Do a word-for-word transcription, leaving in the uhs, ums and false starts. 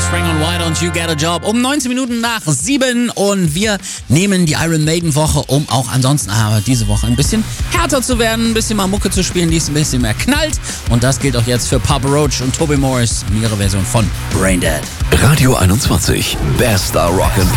Offspring und Why Don't You Get a Job um neunzehn Minuten nach sieben und wir nehmen die Iron Maiden Woche, um auch ansonsten aber diese Woche ein bisschen härter zu werden, ein bisschen mal Mucke zu spielen, die es ein bisschen mehr knallt und das gilt auch jetzt für Papa Roach und Toby Morris in ihrer Version von Braindead. Radio einundzwanzig, bester Rock'n'Roll.